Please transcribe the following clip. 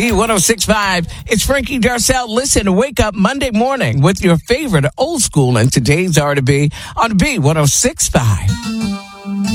B1065. It's Frankie Darcell. Listen, wake up Monday morning with your favorite old school and today's R to B on B1065.